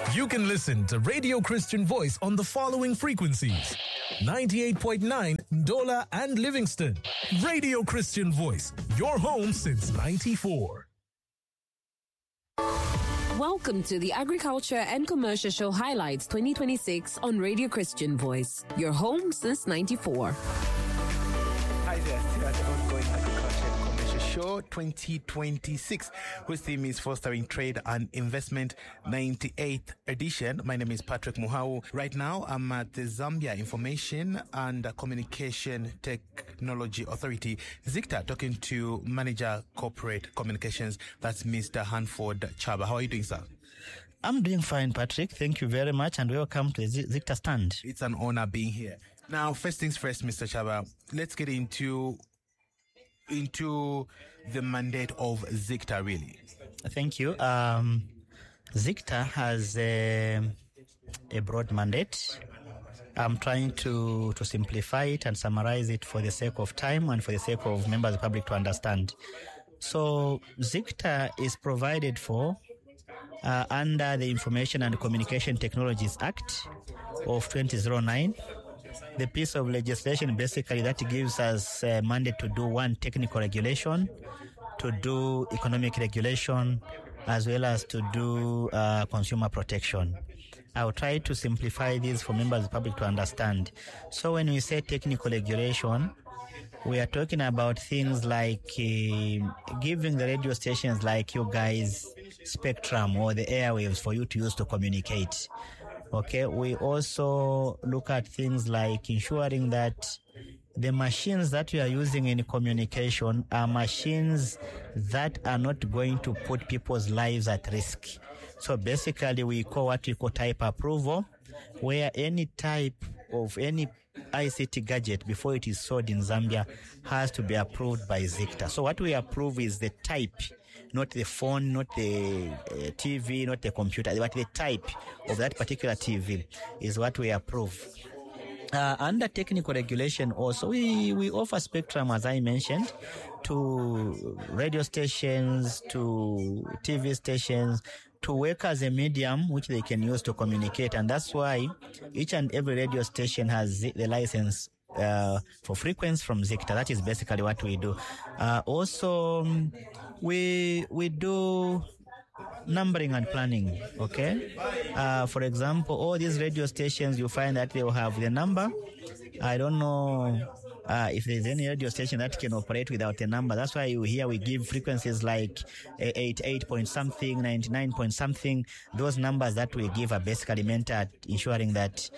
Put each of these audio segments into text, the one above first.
You can listen to Radio Christian Voice on the following frequencies: 98.9 Ndola and Livingston. Radio Christian Voice, your home since 94. Welcome to the Agriculture and Commercial Show Highlights 2026 on Radio Christian Voice, your home since 94. Hi there, still at the ongoing Agriculture and Commercial Show 2026, whose theme is Fostering Trade and Investment, 98th edition. My name is Patrick Muhau. Right now, I'm at the Zambia Information and Communication Technology Authority, ZICTA, talking to Manager Corporate Communications. That's Mr. Hanford Chaba. How are you doing, sir? I'm doing fine, Patrick. Thank you very much, and welcome to the ZICTA stand. It's an honor being here. Now, first things first, Mr. Chaba, let's get into the mandate of ZICTA, really. Thank you. ZICTA has a broad mandate. I'm trying to simplify it and summarize it for the sake of time and for the sake of members of the public to understand. So, ZICTA is provided for under the Information and Communication Technologies Act of 2009. The piece of legislation basically that gives us a mandate to do one, technical regulation, to do economic regulation, as well as to do consumer protection. I'll try to simplify this for members of the public to understand. So when we say technical regulation, we are talking about things like giving the radio stations like you guys spectrum or the airwaves for you to use to communicate. Okay, we also look at things like ensuring that the machines that we are using in communication are machines that are not going to put people's lives at risk. So basically we call what we call type approval, where any type of any ICT gadget before it is sold in Zambia has to be approved by ZICTA. So what we approve is the type, not the phone, not the TV, not the computer, but the type of that particular TV is what we approve. Under technical regulation also, we offer spectrum, as I mentioned, to radio stations, to TV stations, to work as a medium which they can use to communicate. And that's why each and every radio station has the license for frequency from ZICTA. That is basically what we do. Also, we do numbering and planning, okay? For example, all these radio stations, you find that they will have the number. I don't know if there's any radio station that can operate without a number. That's why here we give frequencies like 88 point something, 99 point something. Those numbers that we give are basically meant at ensuring that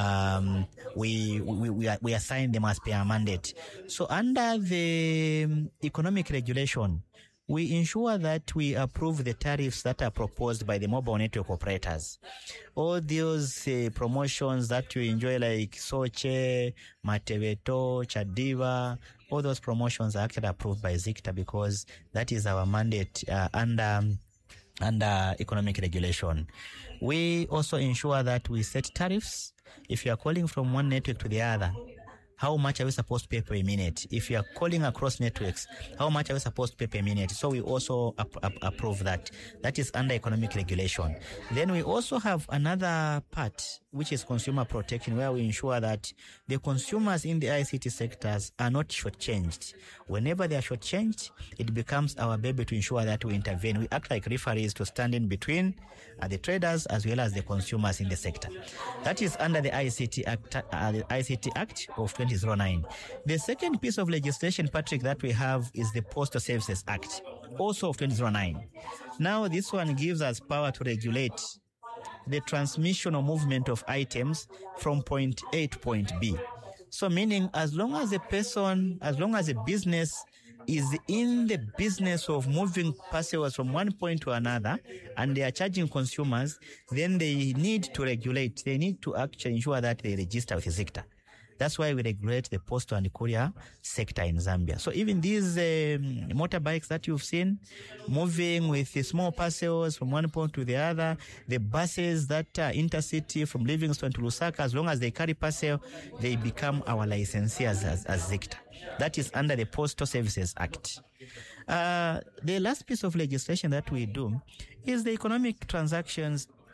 we assign them as per our mandate. So under the economic regulation, we ensure that we approve the tariffs that are proposed by the mobile network operators. All those promotions that you enjoy like Soche, Mateveto, Chadiva, all those promotions are actually approved by ZICTA because that is our mandate under economic regulation. We also ensure that we set tariffs. If you are calling from one network to the other, how much are we supposed to pay per minute? If you are calling across networks, how much are we supposed to pay per minute? So we also approve that. That is under economic regulation. Then we also have another part, which is consumer protection, where we ensure that the consumers in the ICT sectors are not shortchanged. Whenever they are shortchanged, it becomes our baby to ensure that we intervene. We act like referees to stand in between the traders as well as the consumers in the sector. That is under the ICT Act of 2009. The second piece of legislation, Patrick, that we have is the Postal Services Act, also of 2009. Now, this one gives us power to regulate the transmission or movement of items from point A to point B. So meaning as long as a business is in the business of moving parcels from one point to another and they are charging consumers, then they need to regulate. They need to actually ensure that they register with ZICTA. That's why we regulate the postal and courier sector in Zambia. So even these motorbikes that you've seen moving with the small parcels from one point to the other, the buses that are intercity from Livingston to Lusaka, as long as they carry parcel, they become our licensees as ZICTA. That is under the Postal Services Act. The last piece of legislation that we do is the economic transactions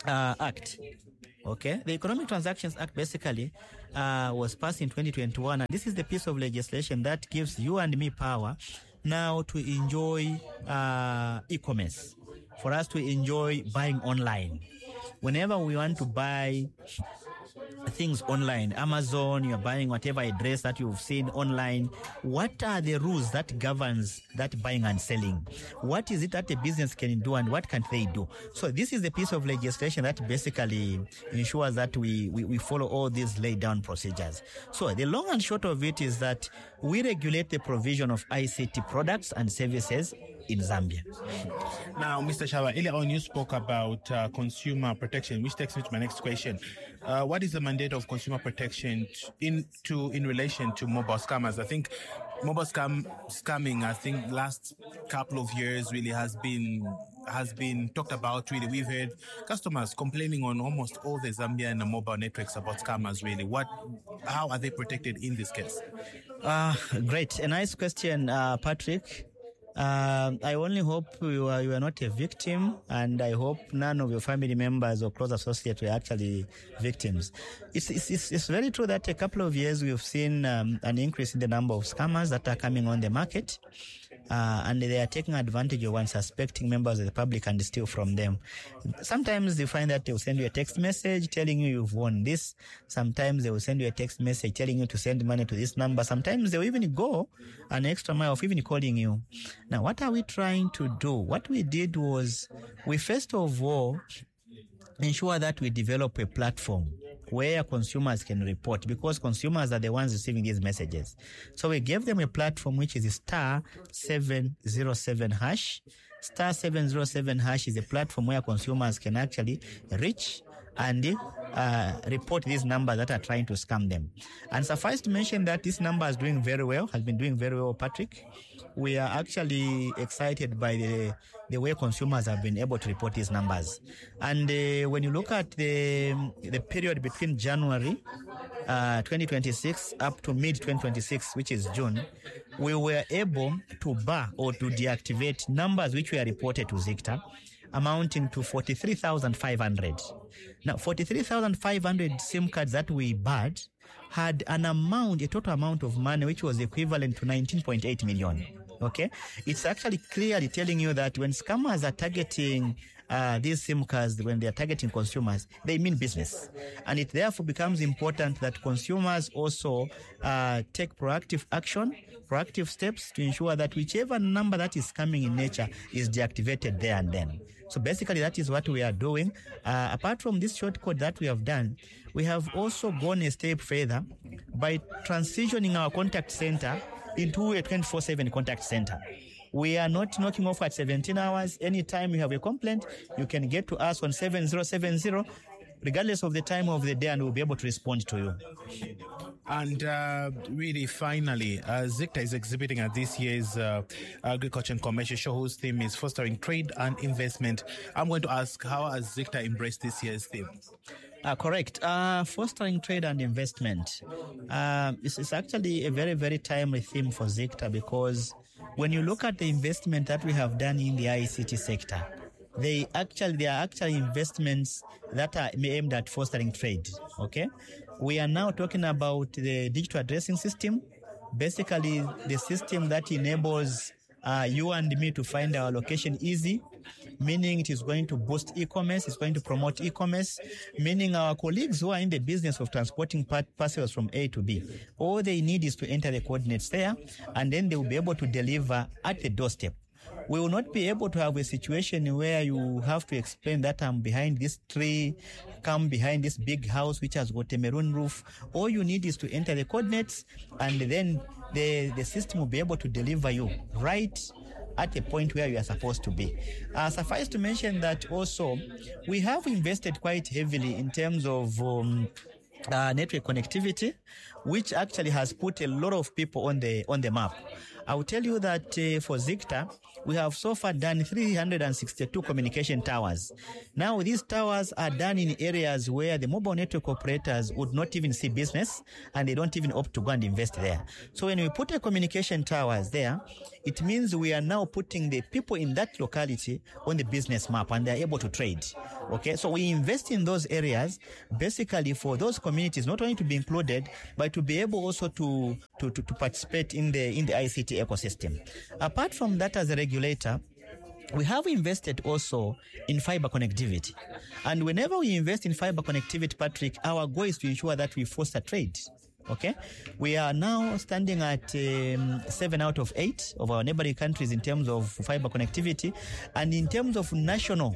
Act. Okay, the Economic Transactions Act basically was passed in 2021, and this is the piece of legislation that gives you and me power now to enjoy e-commerce, for us to enjoy buying online. Whenever we want to buy things online, Amazon, you're buying whatever address that you've seen online, what are the rules that governs that buying and selling? What is it that a business can do and what can't they do? So this is the piece of legislation that basically ensures that we follow all these laid down procedures. So the long and short of it is that we regulate the provision of ICT products and services in Zambia. Now, Mr. Shawa, earlier on you spoke about consumer protection, which takes me to my next question. What is the mandate of consumer protection in relation to mobile scammers? I think mobile scamming, I think last couple of years really has been talked about. Really, we've heard customers complaining on almost all the Zambian mobile networks about scammers. Really, how are they protected in this case? Great, a nice question, Patrick. I only hope you are not a victim, and I hope none of your family members or close associates were actually victims. It's very true that a couple of years we've seen an increase in the number of scammers that are coming on the market. And they are taking advantage of unsuspecting members of the public and steal from them. Sometimes you find that they will send you a text message telling you you've won this. Sometimes they will send you a text message telling you to send money to this number. Sometimes they will even go an extra mile of even calling you. Now, what are we trying to do? What we did was we first of all ensure that we develop a platform where consumers can report, because consumers are the ones receiving these messages. So we gave them a platform which is *707#. *707# is a platform where consumers can actually reach and report these numbers that are trying to scam them. And suffice to mention that this number is doing very well, has been doing very well, Patrick. We are actually excited by the way consumers have been able to report these numbers. And when you look at the period between January 2026 up to mid-2026, which is June, we were able to bar or to deactivate numbers which were reported to Zicta, amounting to 43,500. Now, 43,500 SIM cards that we barred had a total amount of money which was equivalent to 19.8 million. Okay? It's actually clearly telling you that when scammers are targeting these SIM cards, when they are targeting consumers, they mean business. And it therefore becomes important that consumers also take proactive action, proactive steps to ensure that whichever number that is coming in nature is deactivated there and then. So basically that is what we are doing. Apart from this short code that we have done, we have also gone a step further by transitioning our contact center into a 24/7 contact center. We are not knocking off at 17 hours. Anytime you have a complaint, you can get to us on 7070, regardless of the time of the day, and we'll be able to respond to you. And really, finally, Zicta is exhibiting at this year's Agriculture and Commercial Show, whose theme is Fostering Trade and Investment. I'm going to ask, how has Zicta embraced this year's theme? Correct. Fostering trade and investment. It's actually a very, very timely theme for Zicta, because when you look at the investment that we have done in the ICT sector, they are actually investments that are aimed at fostering trade. Okay, we are now talking about the digital addressing system, basically the system that enables you and me to find our location easy, meaning it is going to boost e-commerce, it's going to promote e-commerce, meaning our colleagues who are in the business of transporting parcels from A to B, all they need is to enter the coordinates there, and then they will be able to deliver at the doorstep. We will not be able to have a situation where you have to explain that I'm behind this tree, come behind this big house which has got a maroon roof. All you need is to enter the coordinates, and then the system will be able to deliver you right at a point where you are supposed to be. Suffice to mention that also we have invested quite heavily in terms of network connectivity, which actually has put a lot of people on the map. I will tell you that for Zicta, we have so far done 362 communication towers. Now, these towers are done in areas where the mobile network operators would not even see business, and they don't even opt to go and invest there. So when we put a communication towers there, it means we are now putting the people in that locality on the business map, and they're able to trade. Okay, so we invest in those areas basically for those communities not only to be included, but to be able also to participate in the ICT ecosystem. Apart from that, as a regulator, we have invested also in fiber connectivity. And whenever we invest in fiber connectivity, Patrick, our goal is to ensure that we foster trade. Okay, we are now standing at 7 out of 8 of our neighboring countries in terms of fiber connectivity, and in terms of national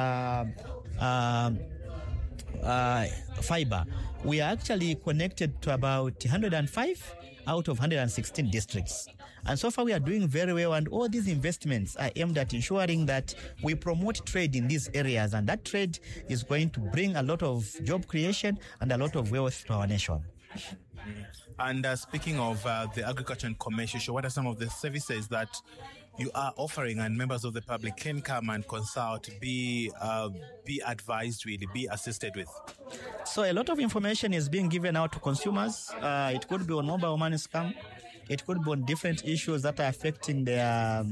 fiber, we are actually connected to about 105 out of 116 districts. And so far we are doing very well, and all these investments are aimed at ensuring that we promote trade in these areas, and that trade is going to bring a lot of job creation and a lot of wealth to our nation. And speaking of the Agriculture and Commercial Show, what are some of the services that you are offering and members of the public can come and consult, be advised, really, be assisted with? So a lot of information is being given out to consumers. It could be on mobile money scam. It could be on different issues that are affecting their,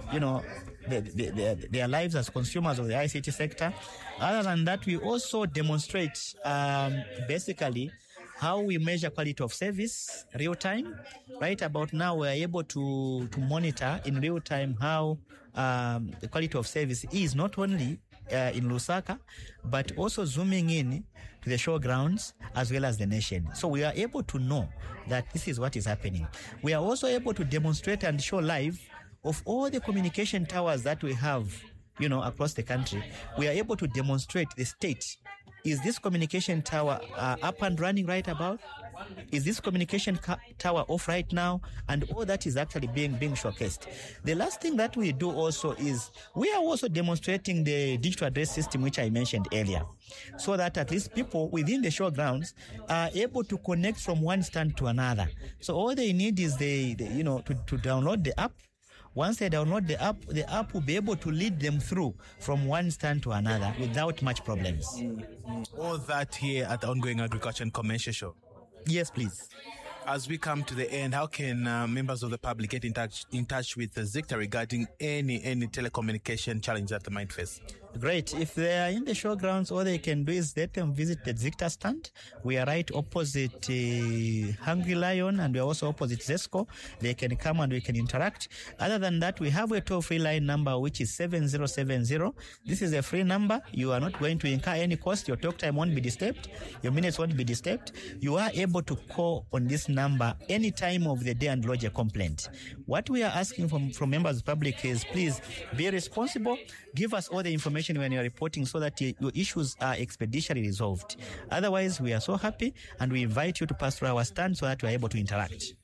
their lives as consumers of the ICT sector. Other than that, we also demonstrate basically how we measure quality of service real time. Right about now, we are able to monitor in real time how the quality of service is, not only in Lusaka, but also zooming in to the showgrounds as well as the nation. So we are able to know that this is what is happening. We are also able to demonstrate and show live of all the communication towers that we have, across the country. We are able to demonstrate the state. Is this communication tower up and running right about? Is this communication tower off right now? And all that is actually being showcased. The last thing that we do also is we are also demonstrating the digital address system, which I mentioned earlier, so that at least people within the showgrounds are able to connect from one stand to another. So all they need is to download the app. Once they download the app will be able to lead them through from one stand to another without much problems. All that here at the ongoing Agriculture and Commercial Show. Yes, please. As we come to the end, how can members of the public get in touch with Zicta regarding any telecommunication challenge that they might face? Great. If they are in the showgrounds, all they can do is let them visit the Zicta stand. We are right opposite Hungry Lion, and we are also opposite Zesco. They can come and we can interact. Other than that, we have a toll-free line number, which is 7070. This is a free number. You are not going to incur any cost. Your talk time won't be disturbed. Your minutes won't be disturbed. You are able to call on this number any time of the day and lodge a complaint. What we are asking from members of the public is, please be responsible. Give us all the information when you are reporting so that your issues are expeditiously resolved. Otherwise, we are so happy, and we invite you to pass through our stand so that we are able to interact.